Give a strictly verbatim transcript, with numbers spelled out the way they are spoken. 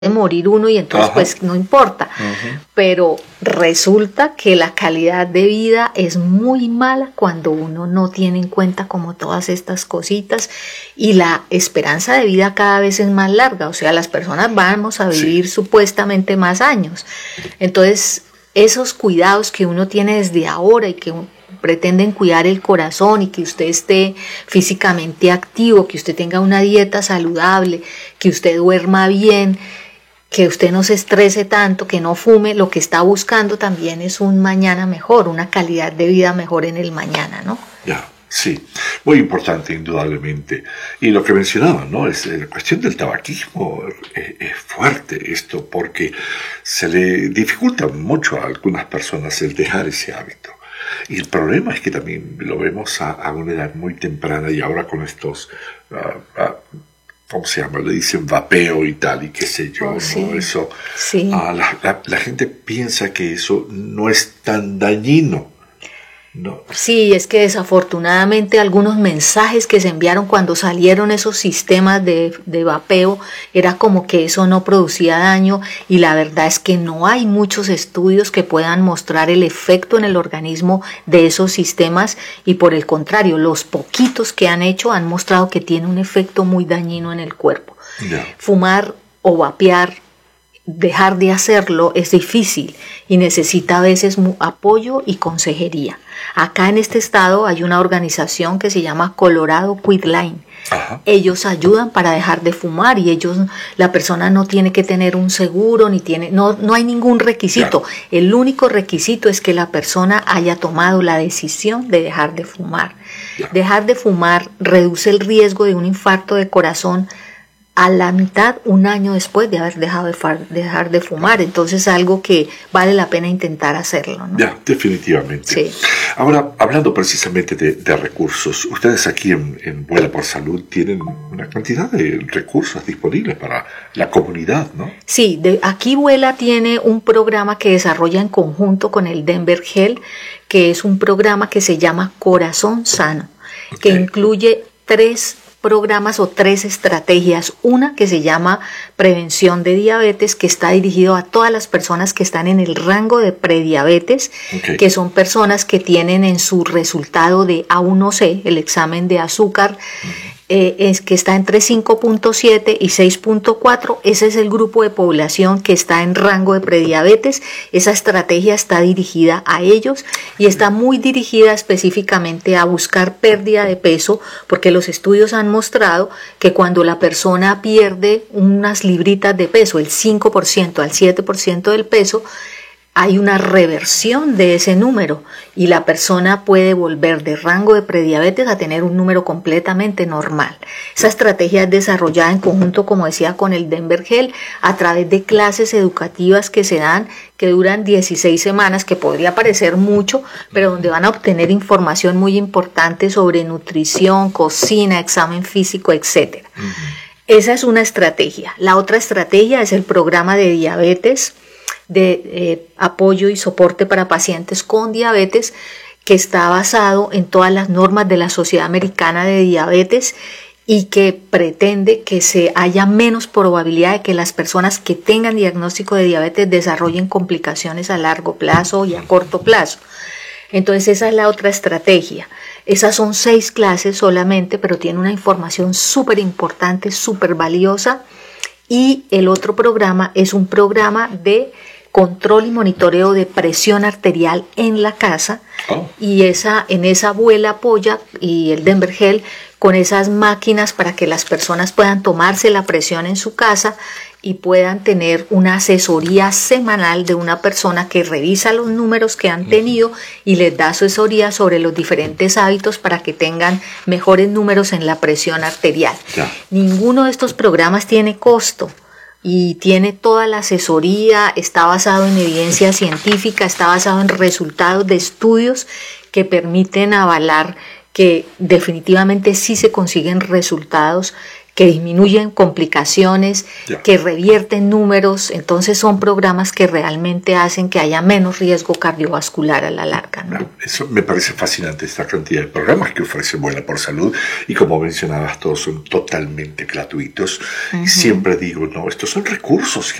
morir uno y entonces Ajá. pues no importa, uh-huh. pero resulta que la calidad de vida es muy mala cuando uno no tiene en cuenta como todas estas cositas, y la esperanza de vida cada vez es más larga, o sea, las personas vamos a vivir sí. supuestamente más años. Entonces esos cuidados que uno tiene desde ahora y que pretenden cuidar el corazón, y que usted esté físicamente activo, que usted tenga una dieta saludable, que usted duerma bien, que usted no se estrese tanto, que no fume, lo que está buscando también es un mañana mejor, una calidad de vida mejor en el mañana, ¿no? Ya, sí, muy importante indudablemente. Y lo que mencionaba, ¿no? Es la cuestión del tabaquismo, es, es fuerte esto, porque se le dificulta mucho a algunas personas el dejar ese hábito. Y el problema es que también lo vemos a, a una edad muy temprana, y ahora con estos... Uh, uh, ¿cómo se llama? Le dicen vapeo y tal, y qué sé yo, oh, ¿no? Sí, eso, sí. Ah, la, la, la gente piensa que eso no es tan dañino, ¿no? Sí, es que desafortunadamente algunos mensajes que se enviaron cuando salieron esos sistemas de, de vapeo, era como que eso no producía daño, y la verdad es que no hay muchos estudios que puedan mostrar el efecto en el organismo de esos sistemas, y por el contrario, los poquitos que han hecho han mostrado que tiene un efecto muy dañino en el cuerpo. Yeah. Fumar o vapear, dejar de hacerlo es difícil y necesita a veces apoyo y consejería. Acá en este estado hay una organización que se llama Colorado Quit Line. Ajá. Ellos ayudan para dejar de fumar, y ellos, la persona no tiene que tener un seguro, ni tiene, no, no hay ningún requisito. Claro. El único requisito es que la persona haya tomado la decisión de dejar de fumar. Claro. Dejar de fumar reduce el riesgo de un infarto de corazón a la mitad, un año después de haber dejado de, far, de dejar de fumar. Entonces es algo que vale la pena intentar hacerlo, ¿no? Ya, definitivamente. Sí. Ahora, hablando precisamente de, de recursos, ustedes aquí en, en Vuela por Salud tienen una cantidad de recursos disponibles para la comunidad, ¿no? Sí, de, aquí Vuela tiene un programa que desarrolla en conjunto con el Denver Health, que es un programa que se llama Corazón Sano, okay. que incluye tres programas o tres estrategias. Una que se llama prevención de diabetes, que está dirigido a todas las personas que están en el rango de prediabetes, okay. que son personas que tienen en su resultado de A uno C, el examen de azúcar, uh-huh. eh, es que está entre cinco punto siete y seis punto cuatro. Ese es el grupo de población que está en rango de prediabetes. Esa estrategia está dirigida a ellos, y está muy dirigida específicamente a buscar pérdida de peso, porque los estudios han mostrado que cuando la persona pierde unas libritas de peso, el cinco por ciento al siete por ciento del peso, hay una reversión de ese número, y la persona puede volver de rango de prediabetes a tener un número completamente normal. Esa estrategia es desarrollada en conjunto, como decía, con el Denver Health, a través de clases educativas que se dan, que duran dieciséis semanas, que podría parecer mucho, pero donde van a obtener información muy importante sobre nutrición, cocina, examen físico, etcétera. Uh-huh. Esa es una estrategia. La otra estrategia es el programa de diabetes, de eh, apoyo y soporte para pacientes con diabetes, que está basado en todas las normas de la Sociedad Americana de Diabetes, y que pretende que se haya menos probabilidad de que las personas que tengan diagnóstico de diabetes desarrollen complicaciones a largo plazo y a corto plazo. Entonces esa es la otra estrategia. Esas son seis clases solamente, pero tiene una información súper importante, súper valiosa. Y el otro programa es un programa de control y monitoreo de presión arterial en la casa, oh. y esa, en esa Vuela apoya, y el Denver Health, con esas máquinas para que las personas puedan tomarse la presión en su casa y puedan tener una asesoría semanal de una persona que revisa los números que han tenido y les da asesoría sobre los diferentes hábitos para que tengan mejores números en la presión arterial. Yeah. Ninguno de estos programas tiene costo, y tiene toda la asesoría, está basado en evidencia científica, está basado en resultados de estudios que permiten avalar que definitivamente sí se consiguen resultados que disminuyen complicaciones, Ya. que revierten números. Entonces son programas que realmente hacen que haya menos riesgo cardiovascular a la larga, ¿no? Eso me parece fascinante, esta cantidad de programas que ofrece Vuela por Salud, y como mencionabas, todos son totalmente gratuitos. Uh-huh. Y siempre digo, no, estos son recursos